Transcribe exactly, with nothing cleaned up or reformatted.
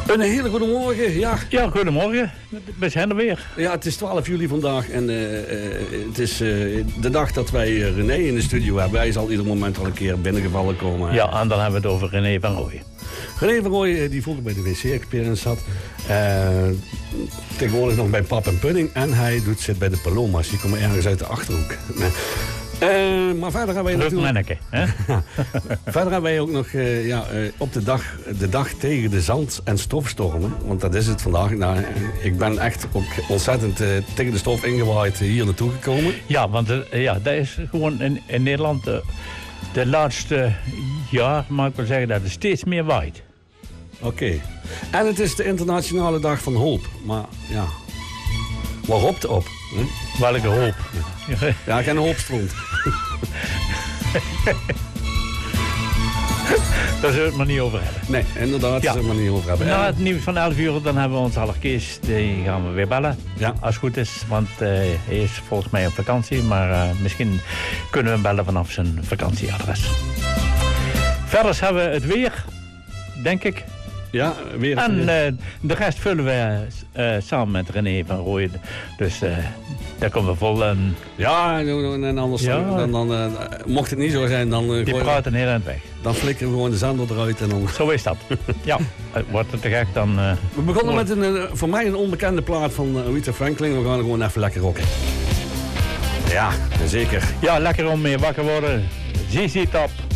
Een hele goede morgen, ja. Ja, goedemorgen. We zijn er weer. Ja, het is twaalf juli vandaag en uh, uh, het is uh, de dag dat wij uh, René in de studio hebben. Hij zal ieder moment al een keer binnengevallen komen. Ja, en dan hebben we het over René van Rooyen. René van Rooyen, die vroeger bij de W C Experience zat. Uh, tegenwoordig nog bij Pap en Pudding. En hij doet, zit bij de Paloma's. Die komen ergens uit de Achterhoek. Uh, maar verder hebben wij natuurlijk... hè? Verder hebben wij ook nog uh, ja, uh, op de dag, de dag tegen de zand- en stofstormen. Want dat is het vandaag. Nou, ik ben echt ook ontzettend uh, tegen de stof ingewaaid hier naartoe gekomen. Ja, want uh, ja, dat is gewoon in, in Nederland uh, de laatste jaar, mag ik wel zeggen, dat het steeds meer waait. Oké. Okay. En het is de internationale dag van hoop. Maar ja, waar hoopt het op? Hm? Welke hoop? Ja, ja geen hoopstront. Daar zullen we het maar niet over hebben. Nee, inderdaad, daar zullen we het maar niet over hebben. Na het nieuws van elf uur, dan hebben we ons Aller Kees. Die gaan we weer bellen. Ja. Als het goed is, want uh, hij is volgens mij op vakantie. Maar uh, misschien kunnen we hem bellen vanaf zijn vakantieadres. Verder hebben we het weer, denk ik. Ja, weer. En uh, de rest vullen we uh, samen met René van Rooyen. Dus uh, daar komen we vol. Um... Ja, en anders ja. dan, dan uh, mocht het niet zo zijn, dan... Uh, Die praten heel eind weg. Dan flikkeren we gewoon de zender eruit en dan... Zo is dat. Ja, wordt het te gek dan... Uh, we begonnen met een, uh, voor mij een onbekende plaat van uh, Aretha Franklin. We gaan gewoon even lekker rocken. Ja, zeker. Ja, lekker om mee wakker worden. Z Z Top.